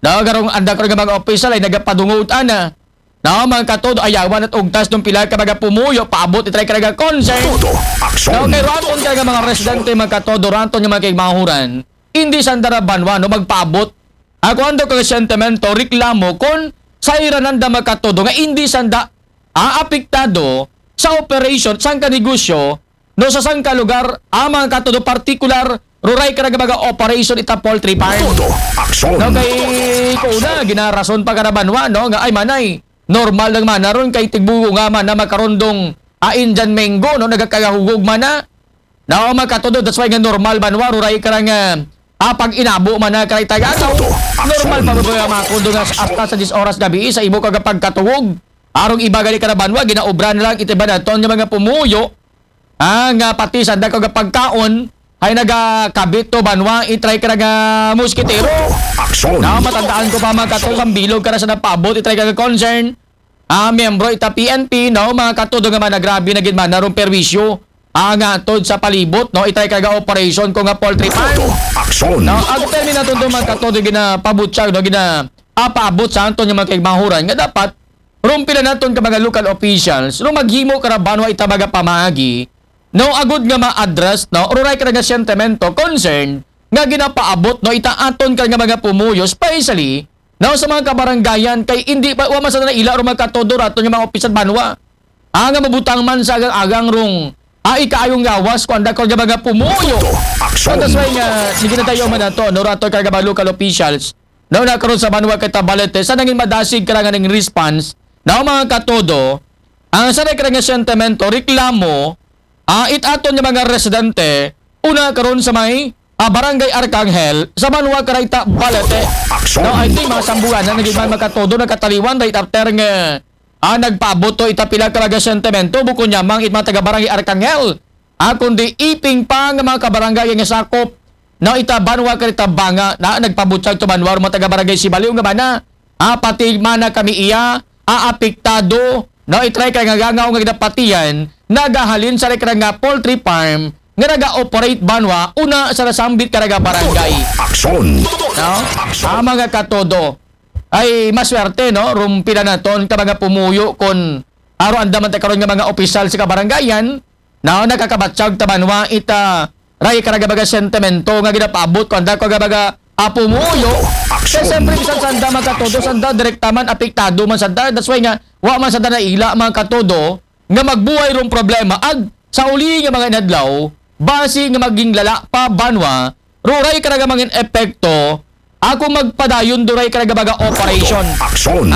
No, garong anda ko nga mga opisyal ay nagapadungutan na. No, mga katodo, ayawan at ugtas ng pila ka mga pumuyo, paabot itry ka nga concern. Todo aksyon. No, kay ranton ka nga mga residente, mga katodo, ranton yung mga kigmahuran, hindi sandara banwa, no, magpaabot. Ako ando ka sentimento, reklamo, kung sa irananda mga katodo, nga hindi sanda aapektado sa operation, sang ka negosyo, no, sa sang ka lugar, mga katodo, particular, ruray ka nga mga operation ita poultry farm. Todo aksyon. No, kay kuna, ginarason pa ka na banwa, no, nga ay manay, normal lang man, naroon kay tigbugo nga man na makarondong Indian mango, no, nagkakahugog man na. No, makatudo, that's why nga normal banwa, ruray ka nga, pag inabo man na kay tagasaw, normal pa ba makundo nga hasta sa 10 oras gabi, sa imo kagapag katuwog. Arong iba gali ka na banwa, ginaobra na lang, itiba na ton yung mga pumuyo, nga pati sa kagapag kaon, ay nagakabit to banwa, itry ka na nga muskitero. Aksyon. Na matandaan ko pa mga katulong ang bilog ka na sa napabot, itry ka nga concern. Miyembro ita PNP, no, mga katulong nga man, grabe na gid man, narong perwisyo. Nga tod sa palibot, no, itry ka nga operation ko nga poultry farm. Todo aksyon. No, ako termina to mga katulong gina pabutsag, no, gina paabot sa anton yung mga kigmahuran, nga dapat, rumpi na naton ka mga local officials, no, maghimo ka na banwa ita mga pamagi, no, agud nga ma-address, no, ruray ka nga sentimento, concern, nga ginapaabot, no, itaaton ka nga mga pumuyo, especially, no, sa mga kabaranggayan, kay hindi pa, masada na ila, rumag katodor, aton yung mga opisan banwa. Nga mabutang man sa agang rong, ikaayong gawas, kung anda ka nga mga pumuyo. So, Aksyon. that's why nga, sige na tayo man na to, no, rato ka nga mga local officials, no, nakaroon sa banwa kay Tabalete, sa naging madasig ka nga ng response, no, mga katodo, ang sa ka nga sentimento, reklamo, itaton yung mga residente, una karon sa may Barangay Arcangel, sa Banwa Karayta, Balete. Aksyon. No, I think mga sambugan na naging man magkatodo, nagkataliwan, dahil after nga, nagpaabot to, itapila kalaga sentimento, buko niya, mga mga taga-Barangay Arcangel. Kundi iping pa nga mga kabarangay nga sakop, no, ita Banwa Karayta Banga, na nagpabutsag to Banwa, mga taga-Barangay Sibaliw nga ba na, pati mana kami iya, apektado, no, itry ka nga gangaw nga gidapatiyan, nagahalin sa rekra nga poultry farm, nga naga-operate banwa, una sa nasambit ka nga barangay. Aksyon. No? Mga katodo, ay maswerte, no, rumpila na ton ka mga pumuyo kon aro andaman ta karon nga mga opisyal sa kabarangayan, no, nakakabatsag ta banwa, ita ray ka nga mga sentimento nga ginapaabot kon da ko nga mga pumuyo. Kasi siyempre bisan sanda mga katodo, sanda direkta man apektado man sanda, that's why nga wa man sanda na ila mga katodo nga magbuhay rong problema ag sa uli nga mga inadlaw base nga maging lala pa banwa ruray ka nga mga epekto ako magpadayon duray ka nga mga operation. Aksyon.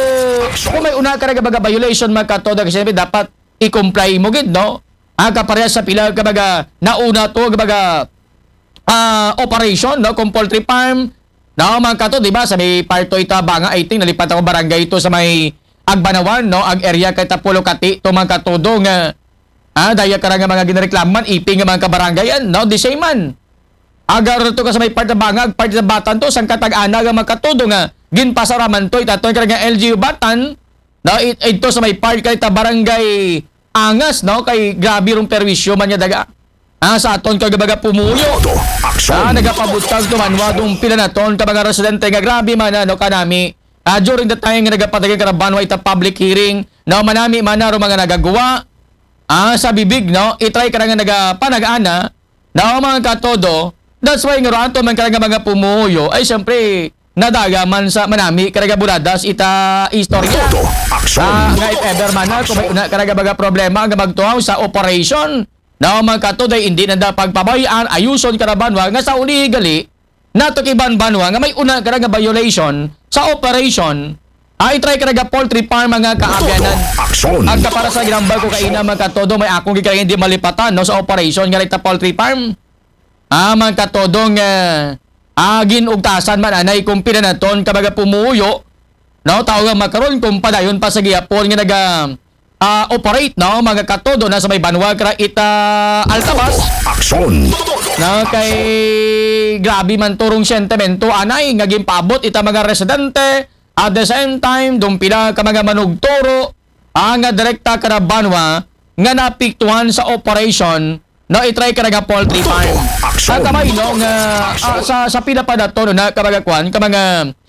So kung may una ka nga mga violation mga katodo, kasi dapat i-comply mo gid, no, kaparehas sa pila ka mga nauna to nga mga operation, no, kung poultry farm, no, mga katodo, diba sa may parto ita Banga 18 nalipat ako barangay ito sa may Agbanawan, no, ag area kay Tapulo Kati, to mga katudo nga, daya ka nga mga ginareklaman, iping nga mga kabarangayan, no, di same man. Agar to ka sa may part na bangag, part na batan to, sang katag-ana nga mga katudo nga, ginpasaraman to, itatoy ka nga LGU Batan, no, ito sa may part kay ta barangay Angas, no, kay grabe rong perwisyo man niya daga. Sa aton ka gabaga pumuyo. Todo aksyon. Nagapabutag to man, wadong pila na ton, ka mga residente nga grabe man, no, kanami, during the time nga nagapatagan ka na banwa ita public hearing, no, manami manaro mga nagagawa, sa bibig, no, itry ka na nga nagapanag-ana, no, mga katodo, that's why nga ranto man ka nga mga pumuyo, ay siyempre, nadaga man sa manami, ka nga buradas, ita istorya. Todo aksyon. Nga if ever man na, kung may una ka nga mga problema, nga magtuhaw sa operation, no, mga katodo, hindi na da pagpabayaan, ayuson ka na banwa, nga sa uli gali, nato kiban banwa nga may una ka nga violation sa operation, itry ka nga poultry farm mga kaabyanan. Aksyon. Ang para sa ginambal ko kaina mga katodo, may akong gikaya hindi malipatan, no, sa operation nga ita poultry farm. Mga katodo nga ginugtasan man anay kung pinanaton ka mga pumuyo, no, tao nga makaroon kung padayon pa sa gihapon nga naga operate, no, mga katodo na sa may banwa kara ita Altabas. Aksyon. Na kay grabe man turong sentimento anay nga gimpabot ita mga residente, at the same time dumpila ka mga manugturo nga direkta ka na banwa nga napiktuhan sa operation, no, itry ka na nga poultry farm. Aksyon. Kamay, no, nga sa pila pa na to, no, na kamagakuan ka mga